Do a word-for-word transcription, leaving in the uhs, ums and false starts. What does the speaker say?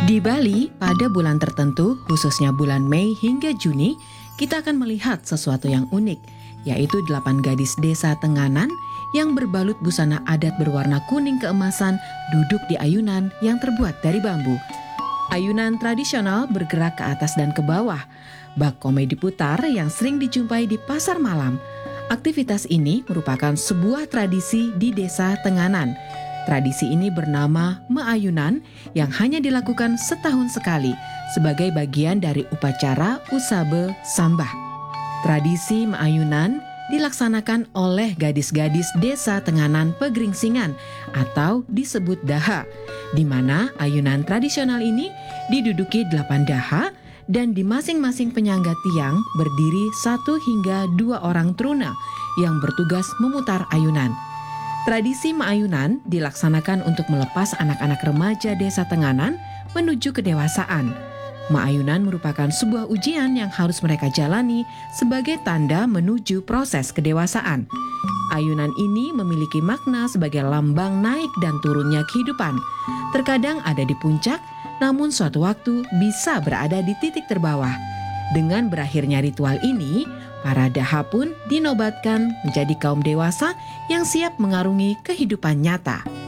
Di Bali, pada bulan tertentu, khususnya bulan Mei hingga Juni, kita akan melihat sesuatu yang unik, yaitu delapan gadis desa tenganan yang berbalut busana adat berwarna kuning keemasan duduk di ayunan yang terbuat dari bambu. Ayunan tradisional bergerak ke atas dan ke bawah, bak komedi putar yang sering dijumpai di pasar malam. Aktivitas ini merupakan sebuah tradisi di desa Tenganan. Tradisi ini bernama Meayunan yang hanya dilakukan setahun sekali sebagai bagian dari upacara Usabe Sambah. Tradisi Meayunan dilaksanakan oleh gadis-gadis desa Tenganan Pegeringsingan atau disebut Daha, di mana ayunan tradisional ini diduduki delapan daha dan di masing-masing penyangga tiang berdiri satu hingga dua orang truna yang bertugas memutar ayunan. Tradisi Meayunan dilaksanakan untuk melepas anak-anak remaja desa Tenganan menuju kedewasaan. Meayunan merupakan sebuah ujian yang harus mereka jalani sebagai tanda menuju proses kedewasaan. Ayunan ini memiliki makna sebagai lambang naik dan turunnya kehidupan. Terkadang ada di puncak, namun suatu waktu bisa berada di titik terbawah. Dengan berakhirnya ritual ini, para daha pun dinobatkan menjadi kaum dewasa yang siap mengarungi kehidupan nyata.